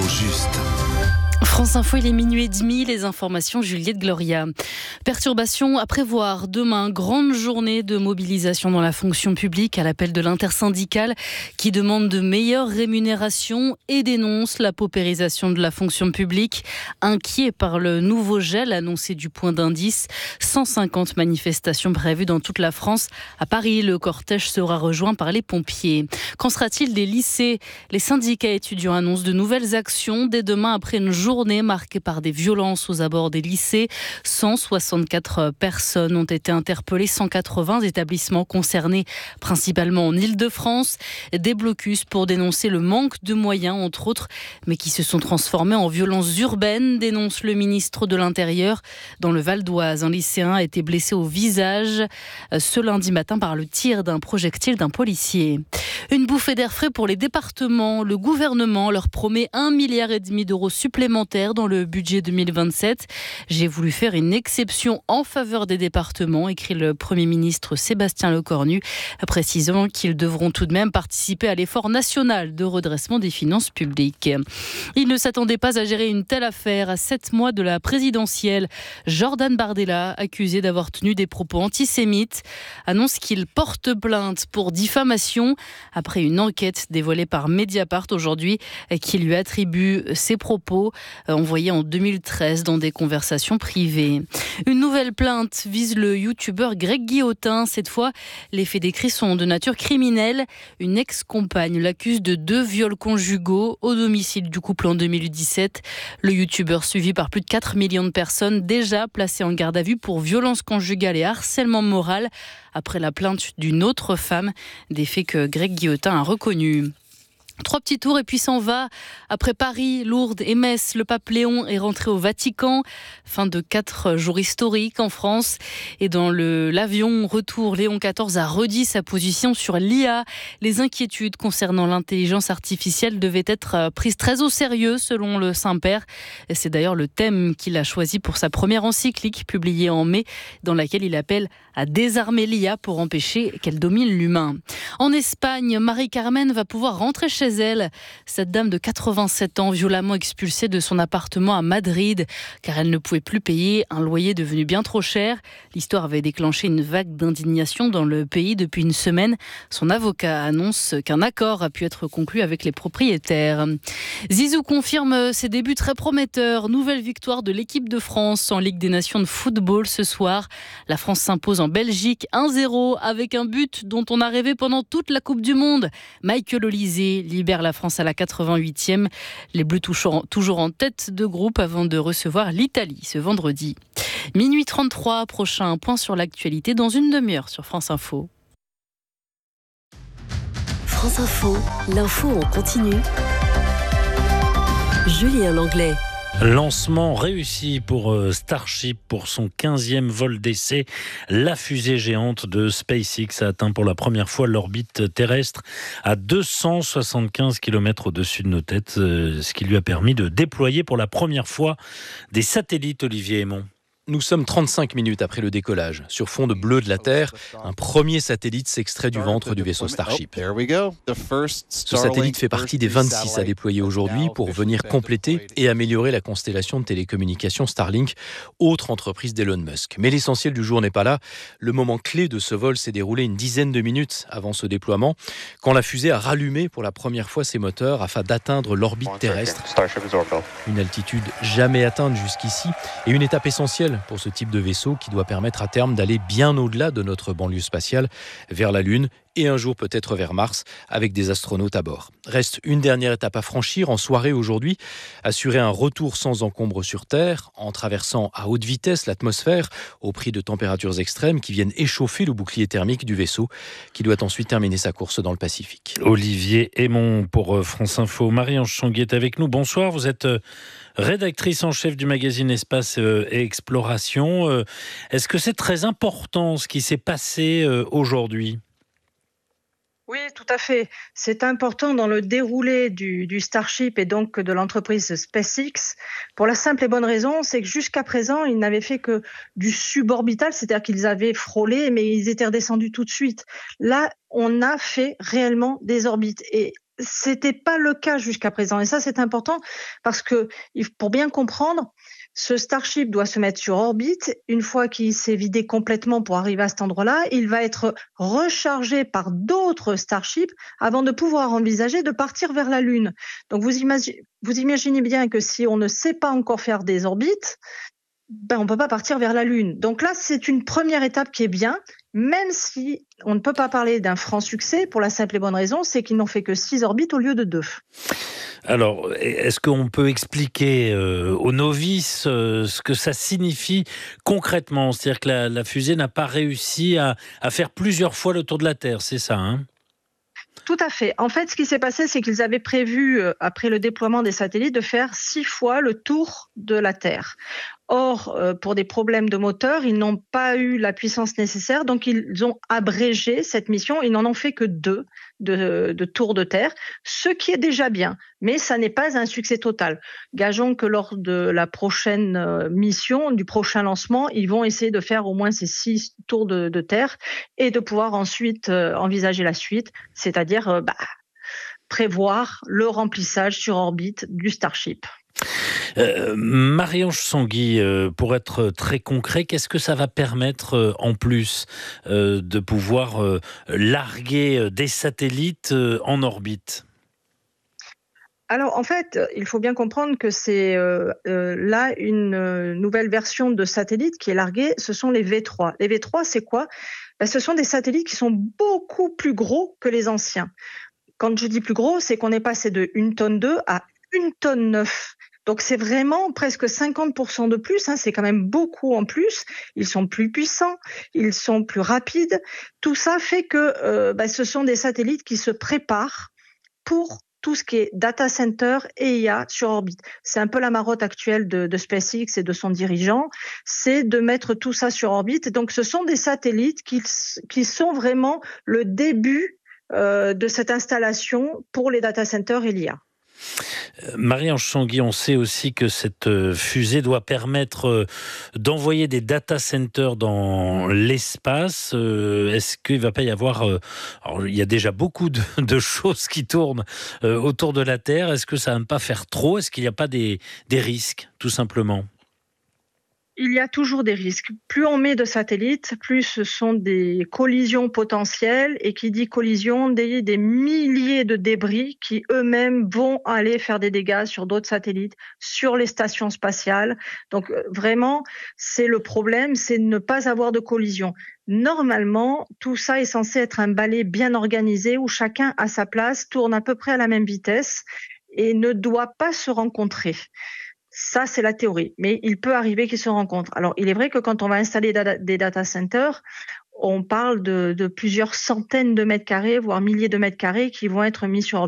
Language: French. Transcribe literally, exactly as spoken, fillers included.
juste. France Info, il est minuit et demi, les informations Juliette Gloria. Perturbations à prévoir demain, grande journée de mobilisation dans la fonction publique à l'appel de l'intersyndicale qui demande de meilleures rémunérations et dénonce la paupérisation de la fonction publique. Inquiet par le nouveau gel annoncé du point d'indice, cent cinquante manifestations prévues dans toute la France. À Paris, le cortège sera rejoint par les pompiers. Qu'en sera-t-il des lycées ? Les syndicats étudiants annoncent de nouvelles actions dès demain après une journée marquée par des violences aux abords des lycées. cent soixante-quatre personnes ont été interpellées, cent quatre-vingts établissements concernés, principalement en Île-de-France. Des blocus pour dénoncer le manque de moyens, entre autres, mais qui se sont transformés en violences urbaines, dénonce le ministre de l'Intérieur. Dans le Val d'Oise, un lycéen a été blessé au visage ce lundi matin par le tir d'un projectile d'un policier. Une bouffée d'air frais pour les départements. Le gouvernement leur promet un milliard et demi d'euros supplémentaires dans le budget deux mille vingt-sept. J'ai voulu faire une exception en faveur des départements, écrit le Premier ministre Sébastien Lecornu, précisant qu'ils devront tout de même participer à l'effort national de redressement des finances publiques. Il ne s'attendait pas à gérer une telle affaire à sept mois de la présidentielle. Jordan Bardella, accusé d'avoir tenu des propos antisémites, annonce qu'il porte plainte pour diffamation après une enquête dévoilée par Mediapart aujourd'hui qui lui attribue ses propos envoyé en deux mille treize dans des conversations privées. Une nouvelle plainte vise le youtubeur Greg Guillotin. Cette fois, les faits décrits sont de nature criminelle. Une ex-compagne l'accuse de deux viols conjugaux au domicile du couple en deux mille dix-sept. Le youtubeur suivi par plus de quatre millions de personnes, déjà placé en garde à vue pour violence conjugale et harcèlement moral, après la plainte d'une autre femme, des faits que Greg Guillotin a reconnus. Trois petits tours et puis s'en va. Après Paris, Lourdes et Metz, le pape Léon est rentré au Vatican. Fin de quatre jours historiques en France. Et dans le, l'avion retour, Léon quatorze a redit sa position sur l'I A. Les inquiétudes concernant l'intelligence artificielle devaient être prises très au sérieux selon le Saint-Père. Et c'est d'ailleurs le thème qu'il a choisi pour sa première encyclique publiée en mai, dans laquelle il appelle à désarmer l'I A pour empêcher qu'elle domine l'humain. En Espagne, Marie-Carmen va pouvoir rentrer chez elle. Cette dame de quatre-vingt-sept ans, violemment expulsée de son appartement à Madrid, car elle ne pouvait plus payer un loyer devenu bien trop cher. L'histoire avait déclenché une vague d'indignation dans le pays depuis une semaine. Son avocat annonce qu'un accord a pu être conclu avec les propriétaires. Zizou confirme ses débuts très prometteurs. Nouvelle victoire de l'équipe de France en Ligue des Nations de football ce soir. La France s'impose en Belgique un zéro avec un but dont on a rêvé pendant toute la Coupe du Monde. Michael Olysée libère la France à la quatre-vingt-huitième. Les Bleus toujours en tête de groupe avant de recevoir l'Italie ce vendredi. Minuit trente-trois, prochain point sur l'actualité dans une demi-heure sur France Info. France Info, l'info en continu. Julien Langlais. Lancement réussi pour Starship pour son quinzième vol d'essai. La fusée géante de SpaceX a atteint pour la première fois l'orbite terrestre à deux cent soixante-quinze kilomètres au-dessus de nos têtes, ce qui lui a permis de déployer pour la première fois des satellites. Olivier Aymon. Nous sommes trente-cinq minutes après le décollage. Sur fond de bleu de la Terre, un premier satellite s'extrait du ventre du vaisseau Starship. Ce satellite fait partie des vingt-six à déployer aujourd'hui pour venir compléter et améliorer la constellation de télécommunications Starlink, autre entreprise d'Elon Musk. Mais l'essentiel du jour n'est pas là. Le moment clé de ce vol s'est déroulé une dizaine de minutes avant ce déploiement, quand la fusée a rallumé pour la première fois ses moteurs afin d'atteindre l'orbite terrestre. Une altitude jamais atteinte jusqu'ici et une étape essentielle pour ce type de vaisseau qui doit permettre à terme d'aller bien au-delà de notre banlieue spatiale, vers la Lune et un jour peut-être vers Mars avec des astronautes à bord. Reste une dernière étape à franchir en soirée aujourd'hui, assurer un retour sans encombre sur Terre en traversant à haute vitesse l'atmosphère au prix de températures extrêmes qui viennent échauffer le bouclier thermique du vaisseau qui doit ensuite terminer sa course dans le Pacifique. Olivier Aymon pour France Info. Marie-Ange Changuy est avec nous. Bonsoir, vous êtes rédactrice en chef du magazine Espace et Exploration. Est-ce que c'est très important ce qui s'est passé aujourd'hui ? Oui, tout à fait. C'est important dans le déroulé du, du Starship et donc de l'entreprise SpaceX pour la simple et bonne raison, c'est que jusqu'à présent, ils n'avaient fait que du suborbital, c'est-à-dire qu'ils avaient frôlé, mais ils étaient redescendus tout de suite. Là, on a fait réellement des orbites et c'était pas le cas jusqu'à présent. Et ça, c'est important parce que pour bien comprendre, ce Starship doit se mettre sur orbite. Une fois qu'il s'est vidé complètement pour arriver à cet endroit-là, il va être rechargé par d'autres Starships avant de pouvoir envisager de partir vers la Lune. Donc vous imaginez, vous imaginez bien que si on ne sait pas encore faire des orbites, ben on ne peut pas partir vers la Lune. Donc là, c'est une première étape qui est bien, même si on ne peut pas parler d'un franc succès pour la simple et bonne raison, c'est qu'ils n'ont fait que six orbites au lieu de deux. Alors, est-ce qu'on peut expliquer euh, aux novices euh, ce que ça signifie concrètement ? C'est-à-dire que la, la fusée n'a pas réussi à, à faire plusieurs fois le tour de la Terre, c'est ça, hein ? Tout à fait. En fait, ce qui s'est passé, c'est qu'ils avaient prévu, euh, après le déploiement des satellites, de faire six fois le tour de la Terre. Or, euh, pour des problèmes de moteur, ils n'ont pas eu la puissance nécessaire, donc ils ont abrégé cette mission. Ils n'en ont fait que deux de, de tours de Terre, ce qui est déjà bien, mais ça n'est pas un succès total. Gageons que lors de la prochaine euh, mission, du prochain lancement, ils vont essayer de faire au moins ces six tours de, de Terre et de pouvoir ensuite euh, envisager la suite, c'est-à-dire euh, bah, prévoir le remplissage sur orbite du Starship. Euh, Marie-Ange Sanguy, euh, pour être très concret, qu'est-ce que ça va permettre euh, en plus euh, de pouvoir euh, larguer des satellites euh, en orbite ? Alors en fait, il faut bien comprendre que c'est euh, euh, là une euh, nouvelle version de satellite qui est larguée, ce sont les V trois. Les V trois, c'est quoi ? Ben, ce sont des satellites qui sont beaucoup plus gros que les anciens. Quand je dis plus gros, c'est qu'on est passé de une tonne deux à une tonne neuf. Donc c'est vraiment presque cinquante pour cent de plus, hein, c'est quand même beaucoup en plus. Ils sont plus puissants, ils sont plus rapides. Tout ça fait que euh, bah, ce sont des satellites qui se préparent pour tout ce qui est data center et I A sur orbite. C'est un peu la marotte actuelle de, de SpaceX et de son dirigeant, c'est de mettre tout ça sur orbite. Donc ce sont des satellites qui, qui sont vraiment le début euh, de cette installation pour les data centers et l'I A. Marie-Ange Sanguy, on sait aussi que cette fusée doit permettre d'envoyer des data centers dans l'espace. Est-ce qu'il ne va pas y avoir... Alors, il y a déjà beaucoup de, de choses qui tournent autour de la Terre. Est-ce que ça ne va pas faire trop ? Est-ce qu'il n'y a pas des, des risques, tout simplement ? Il y a toujours des risques. Plus on met de satellites, plus ce sont des collisions potentielles. Et qui dit collision, des, des milliers de débris qui eux-mêmes vont aller faire des dégâts sur d'autres satellites, sur les stations spatiales. Donc vraiment, c'est le problème, c'est de ne pas avoir de collision. Normalement, tout ça est censé être un balai bien organisé où chacun à sa place tourne à peu près à la même vitesse et ne doit pas se rencontrer. Ça, c'est la théorie, mais il peut arriver qu'ils se rencontrent. Alors, il est vrai que quand on va installer des data centers, on parle de, de plusieurs centaines de mètres carrés, voire milliers de mètres carrés qui vont être mis sur